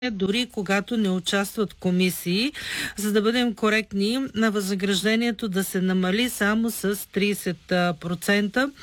дори когато не участват комисии, за да бъдем коректни, на възнаграждението да се намали само с 30%,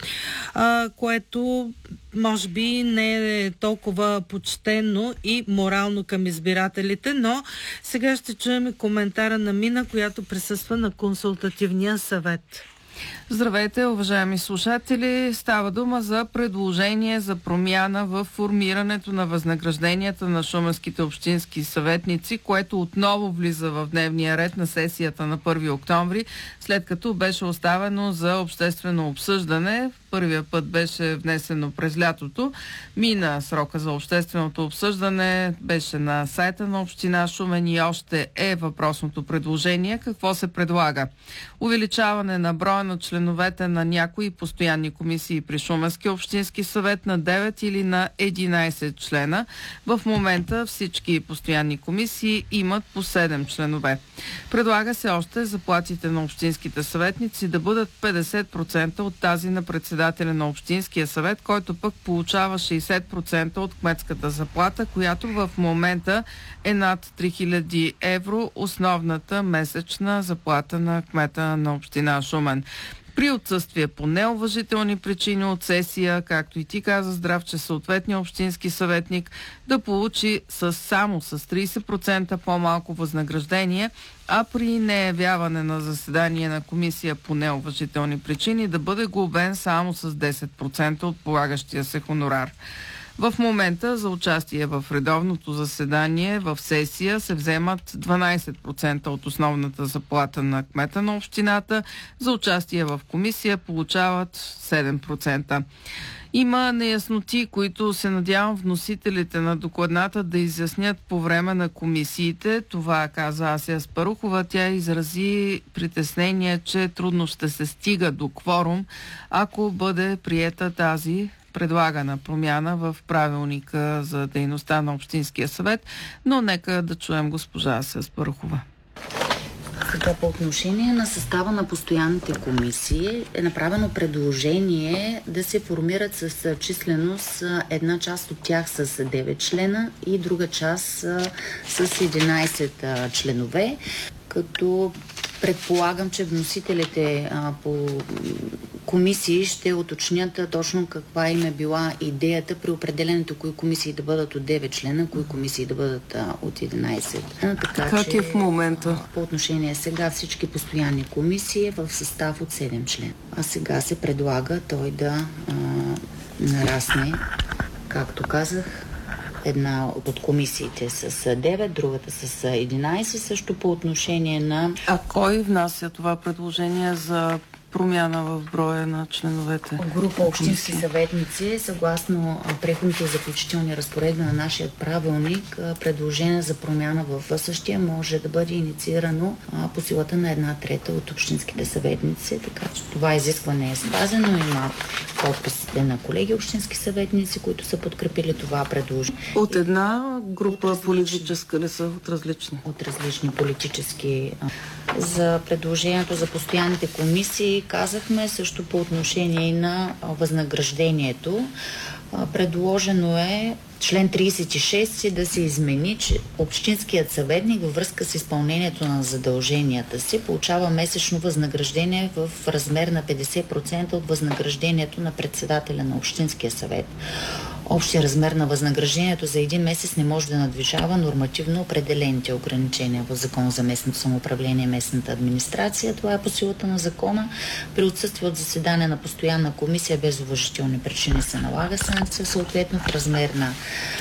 което може би не е толкова почтено и морално към избирателите, но сега ще чуем коментара на Мина, която присъства на консултативния съвет. Здравейте, уважаеми слушатели! Става дума за предложение за промяна в формирането на възнагражденията на шуменските общински съветници, което отново влиза в дневния ред на сесията на 1 октомври, след като беше оставено за обществено обсъждане. Първия път беше внесено през лятото. Мина срока за общественото обсъждане, беше на сайта на община Шумен и още е въпросното предложение. Какво се предлага? Увеличаване на броя на членовете на някои постоянни комисии при Шуменския общински съвет на 9 или на 11 члена. В момента всички постоянни комисии имат по 7 членове. Предлага се още заплатите на общинските съветници да бъдат 50% от тази на председателя на общинския съвет, който пък получава 60% от кметската заплата, която в момента е над 3000 евро, основната месечна заплата на кмета на община Шумен. При отсъствие по неуважителни причини от сесия, както и ти каза, Здравче, съответния общински съветник да получи само с 30% по-малко възнаграждение, а при неявяване на заседание на комисия по неуважителни причини да бъде глобен само с 10% от полагащия се хонорар. В момента за участие в редовното заседание в сесия се вземат 12% от основната заплата на кмета на общината. За участие в комисия получават 7%. Има неясноти, които се надявам вносителите на докладната да изяснят по време на комисиите. Това каза Ася Аспарухова. Тя изрази притеснение, че трудно ще се стига до кворум, ако бъде приета тази предлагана промяна в правилника за дейността на Общинския съвет, но нека да чуем госпожа Ася Аспарухова. Сега по отношение на състава на постоянните комисии е направено предложение да се формират с численост една част от тях с 9 члена и друга част с 11 членове, като предполагам, че вносителите по комисии ще уточнят точно каква им е била идеята при определенето кои комисии да бъдат от 9 члена, кои комисии да бъдат от 11. Как е в момента? По отношение сега всички постоянни комисии в състав от 7 члена. А сега се предлага той да нарасне, както казах, една от комисиите с 9, другата с 11, също по отношение на... А кой внася това предложение за промяна в броя на членовете? Група общински съветници, съгласно преходните и заключителни разпоредби на нашия правилник, предложение за промяна в същия може да бъде инициирано по силата на 1/3 от общинските съветници, така че това изискване е спазено. Има подписите на колеги общински съветници, които са подкрепили това предложение. От една група политическа ли са? От различни? От различни политически. За предложението за постоянните комисии казахме също по отношение на възнаграждението. Предложено е член 36 да се измени, че общинският съветник във връзка с изпълнението на задълженията си получава месечно възнаграждение в размер на 50% от възнаграждението на председателя на общинския съвет. Общия размер на възнаграждението за един месец не може да надвишава нормативно определените ограничения в Закона за местното самоуправление и местната администрация. Това е по силата на закона. При отсъствие от заседание на постоянна комисия без уважителни причини се налага санкция, съответно в размер на